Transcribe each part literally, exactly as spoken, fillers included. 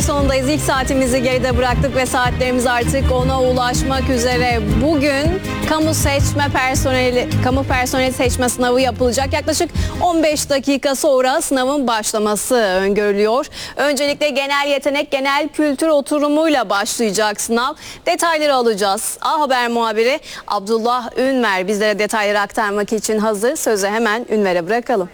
sonundayız. İlk saatimizi geride bıraktık ve saatlerimiz artık ona ulaşmak üzere. Bugün kamu seçme personeli, kamu personeli seçme sınavı yapılacak. Yaklaşık on beş dakika sonra sınavın başlaması öngörülüyor. Öncelikle genel yetenek, genel kültür oturumuyla başlayacak sınav. Detayları alacağız. A Haber muhabiri Abdullah Ünver bizlere detayları aktarmak için hazır. Sözü hemen Ünver'e bırakalım.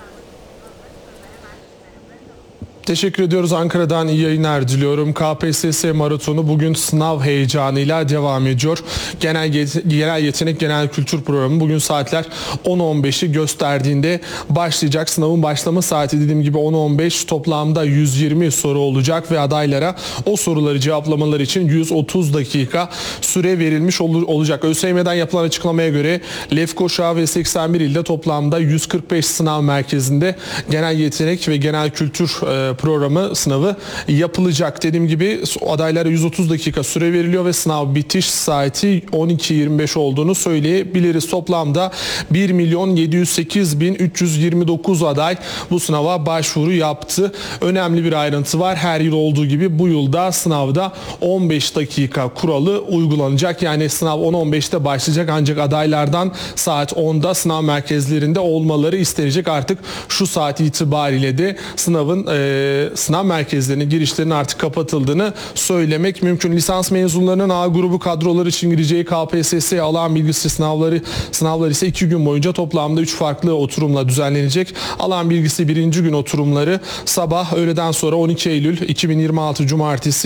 Teşekkür ediyoruz. Ankara'dan iyi yayınlar diliyorum. K P S S maratonu bugün sınav heyecanıyla devam ediyor. Genel, yet- genel yetenek, genel kültür programı bugün saatler on on beşi gösterdiğinde başlayacak. Sınavın başlama saati dediğim gibi on on beş, toplamda yüz yirmi soru olacak ve adaylara o soruları cevaplamaları için yüz otuz dakika süre verilmiş ol- olacak. ÖSYM'den yapılan açıklamaya göre Lefkoşa ve seksen bir ilde toplamda yüz kırk beş sınav merkezinde genel yetenek ve genel kültür e, programı sınavı yapılacak. Dediğim gibi adaylara yüz otuz dakika süre veriliyor ve sınav bitiş saati on iki yirmi beş olduğunu söyleyebiliriz. Toplamda bir milyon yedi yüz sekiz bin üç yüz yirmi dokuz aday bu sınava başvuru yaptı. Önemli bir ayrıntı var. Her yıl olduğu gibi bu yılda sınavda on beş dakika kuralı uygulanacak. Yani sınav on on beşte başlayacak ancak adaylardan saat onda sınav merkezlerinde olmaları istenecek. Artık şu saat itibariyle de sınavın e, sınav merkezlerinin girişlerinin artık kapatıldığını söylemek mümkün. Lisans mezunlarının A grubu kadrolar için gireceği K P S S alan bilgisi sınavları sınavlar ise iki gün boyunca toplamda üç farklı oturumla düzenlenecek. Alan bilgisi birinci gün oturumları sabah öğleden sonra on iki Eylül iki bin yirmi altı Cumartesi